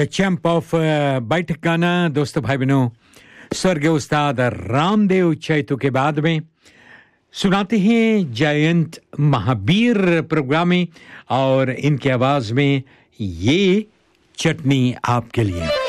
The champ of बैठक गाना दोस्तों भाई बहनों स्वर्गीय उस्ताद रामदेव चैतू के बाद में सुनाते हैं जयंत महावीर प्रोग्राम में और इनकी आवाज में ये चटनी आपके लिए।